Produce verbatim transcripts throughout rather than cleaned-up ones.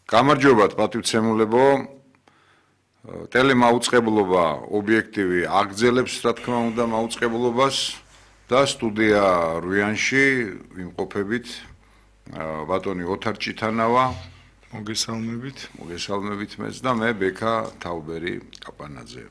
გამარჯობათ პატივცემულებო ტელემაუწყებლობა ობიექტივი აგრძელებს რა თქმა უნდა მაუწყებლობას და სტუდია რვიანში ვიმყოფებით ბატონი ოთარ ჭითანავა მოგესალმებით მოგესალმებით მეც და მე ბექა თავბერი კაპანაძე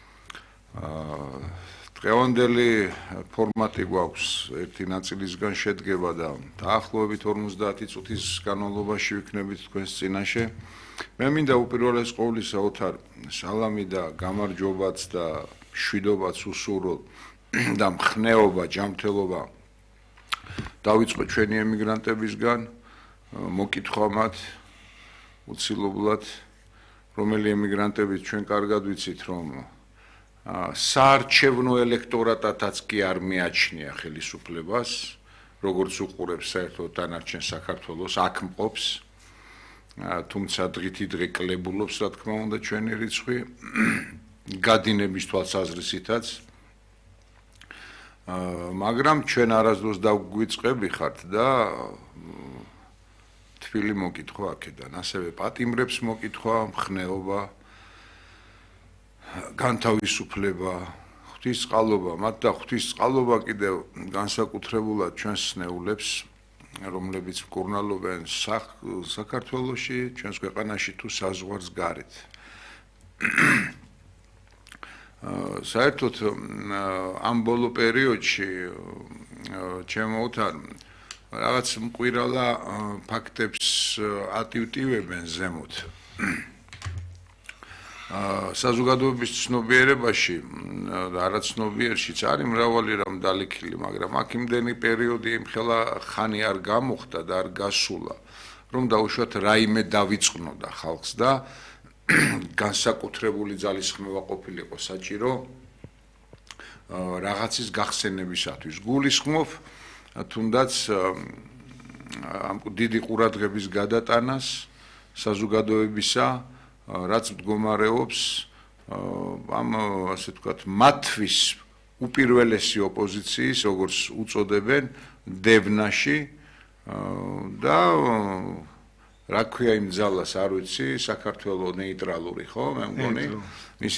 დღევანდელი ფორმატი გვაქვს ერთი ნაწილისგან შედგება და დაახლოებით ორმოცდაათი წუთის განმავლობაში ვიქნებით თქვენს წინაშე მე მინდა უპირველეს ყოვლისა ოთარ სალამი და გამარჯობაც და მშვიდობაც უსურვო და მხნეობა ჯანმრთელობა დავიწყო ჩვენი ემიგრანტებისგან მოკითხვა მათ უცილობლად რომელი ემიგრანტები ჩვენ კარგად ვიცით რომ საარჩევნო ელექტორატათაც კი არ მიაჩნია ხელისუფლებას როგორც უყურებს საერთოდ დანარჩენ საქართველოს აქ მყოფს თუმცა დღითი დღე კლებულობს რა თქმა უნდა ჩვენი რიცხვი გადინების თვალსაზრისითაც მაგრამ ჩვენ არასდროს დავგვიწყები ხართ და თბილი მოკითხვა აქედან ასევე პატიმრებს მოკითხვა მხნეობა განთავისუფლება ღვთისწყალობა მათ და ღვთისწყალობა კიდევ განსაკუთრებულად ჩვენს ნეულებს რომლებიც მკურნალობენ საქართველოში ჩვენს ქვეყანაში თუ საზღვარს გარეთ საერთოდ ამ ბოლო პერიოდში ჩემო ოთარ რაღაც მკვირალა ფაქტებს ატივტივებენ ზემოთ საზოგადოების ცნობიერებაში და არაცნობიერშიც არის მრავალი რამ დალექილი, მაგრამ აქ იმდენი პერიოდი იმხელა ხანი არ გამოხდა და არ გასულა, რომ დაუშვათ რაიმე დავიწყნოდა ხალხს და განსაკუთრებული ძალისხმევა ყოფილიყო საჭირო რაღაცის გახსენებისათვის. გულისხმობ თუნდაც ამ დიდი ყურადღების გადატანას საზოგადოებისა რაც მდგომარეობს ამ ასე ვთქვათ მათთვის უპირველესი ოპოზიციის როგორც უწოდებენ დევნაში და რა ქვია იმ ძალას არ ვიცი საქართველოს ნეიტრალური ხო მე მგონი მისი